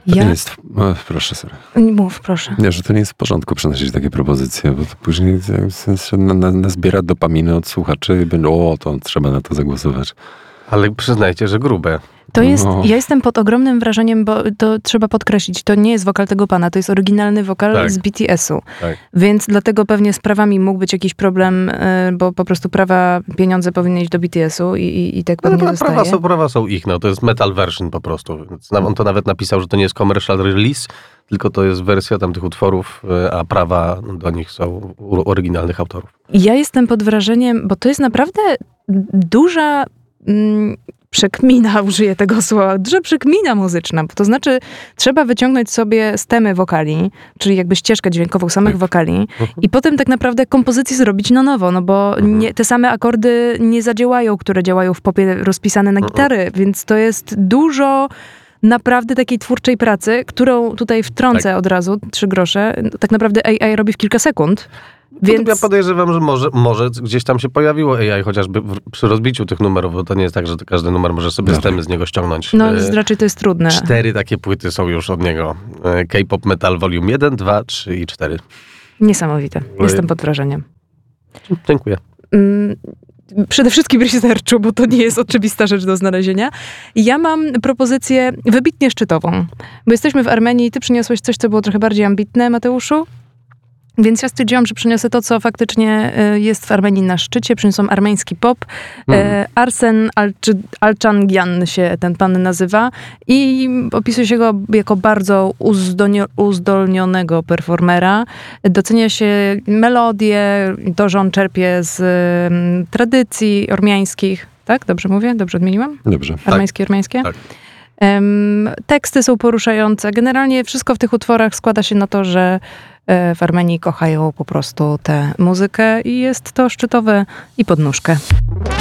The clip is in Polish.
To nie jest... proszę, sorry. Mów, proszę. Nie, że to nie jest w porządku przynosić takie propozycje, bo to później nazbiera dopaminy od słuchaczy i będą, to trzeba na to zagłosować. Ale przyznajcie, że grube. To jest, ja jestem pod ogromnym wrażeniem, bo to trzeba podkreślić, to nie jest wokal tego pana, to jest oryginalny wokal z BTS-u. Tak. Więc dlatego pewnie z prawami mógł być jakiś problem, bo po prostu pieniądze powinny iść do BTS-u i tak pewnie zostaje. Prawa są ich, to jest metal version po prostu. On to nawet napisał, że to nie jest commercial release, tylko to jest wersja tamtych utworów, a prawa do nich są oryginalnych autorów. Ja jestem pod wrażeniem, bo to jest naprawdę duża... przekmina, użyję tego słowa, duża przekmina muzyczna, bo to znaczy trzeba wyciągnąć sobie stemy wokali, czyli jakby ścieżkę dźwiękową samych wokali i potem tak naprawdę kompozycję zrobić na nowo, bo te same akordy nie zadziałają, które działają w popie rozpisane na gitary, więc to jest dużo naprawdę takiej twórczej pracy, którą tutaj wtrącę od razu, 3 grosze, tak naprawdę AI robi w kilka sekund. Więc... Ja podejrzewam, że może gdzieś tam się pojawiło AI, chociażby przy rozbiciu tych numerów, bo to nie jest tak, że każdy numer może sobie stemy z niego ściągnąć. Raczej to jest trudne. 4 takie płyty są już od niego. K-Pop Metal Volume 1, 2, 3 i 4. Niesamowite. Jestem pod wrażeniem. Dziękuję. Przede wszystkim researchu, bo to nie jest oczywista rzecz do znalezienia. Ja mam propozycję wybitnie szczytową, bo jesteśmy w Armenii i ty przyniosłeś coś, co było trochę bardziej ambitne, Mateuszu. Więc ja stwierdziłam, że przyniosę to, co faktycznie jest w Armenii na szczycie. Przyniosłam armeński pop. Arsen Alçangian się ten pan nazywa i opisuje się go jako bardzo uzdolnionego performera. Docenia się melodię, to, że on czerpie z tradycji ormiańskich. Tak? Dobrze mówię? Dobrze odmieniłam? Dobrze. Ormiańskie? Tak. Teksty są poruszające. Generalnie wszystko w tych utworach składa się na to, że w Armenii kochają po prostu tę muzykę i jest to szczytowe i pod nóżkę.